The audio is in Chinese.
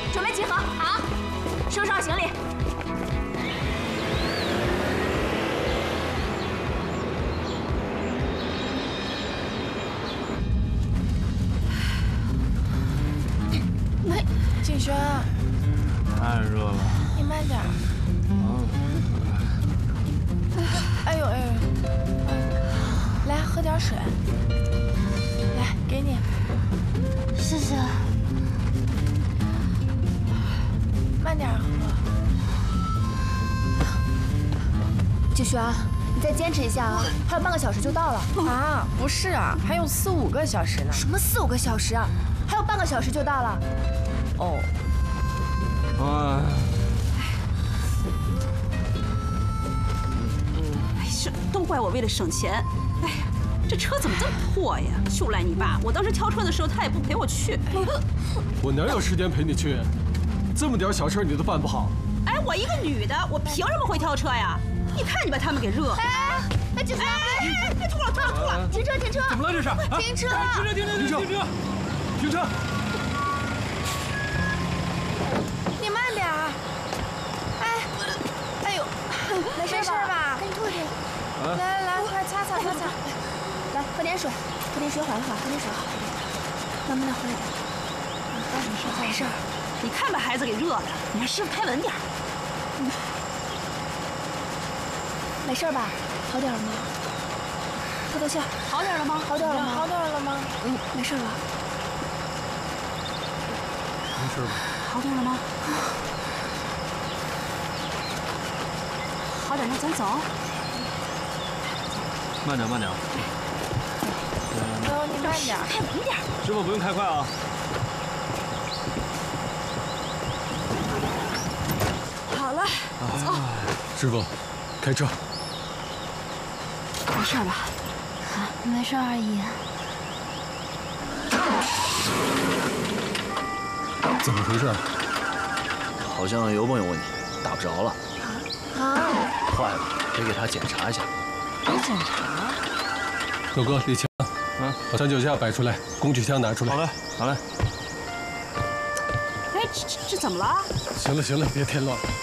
准备集合。好，收拾好行李。 景轩， 太热了， 你慢点。哎呦哎呦，来喝点水。来，给你。 谢谢。 慢点喝。 景轩，你再坚持一下啊，还有半个小时就到了。 啊，不是啊，还有4、5个小时呢。 什么4、5个小时啊？还有半个小时就到了。 哦。 哎。 哎，这都怪我为了省钱。哎呀，这车怎么这么破呀？就赖你爸，我当时挑车的时候他也不陪我去。 我哪有时间陪你去？这么点小事你都办不好。 哎，我一个女的，我凭什么会挑车呀？你看你把他们给热的。 哎，景轩， 别吐了，吐了，吐了！ 停车，停车！ 怎么了这是？ 停车！ 停车！ 你慢点儿。哎呦，没事吧？ 赶紧吐一吐。 来，快擦擦。 来，喝点水，缓一缓，喝点水。慢慢的喝一点。没事。 你看把孩子给热的，你让师傅开稳点儿。 没事吧？好点了吗？透气。 好点了吗？ 好点了吗？ 好点了吗？ 没事了。 没事吧？ 好点了吗？好点，那咱走。 慢点。 走，你慢点。 开稳点。 师傅不用太快啊。 好了，走。 师傅，开车。 没事吧？ 没事，阿姨。 怎么回事？ 好像油泵有问题，打不着了。坏了，得给他检查一下。 得检查？ 狗哥，李强，把3脚架摆出来，工具箱拿出来。 好嘞。 哎，这怎么了？ 行了，别添乱。